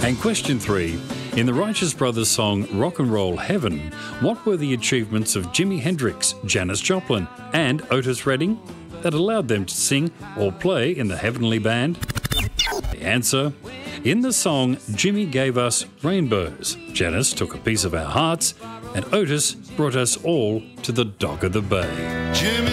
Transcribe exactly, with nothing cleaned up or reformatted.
And question three, in the Righteous Brothers song Rock and Roll Heaven, what were the achievements of Jimi Hendrix, Janis Joplin and Otis Redding that allowed them to sing or play in the Heavenly Band? The answer, in the song Jimmy Gave Us Rainbows, Janis took a piece of our hearts and Otis brought us all to the dock of the bay. Jimmy.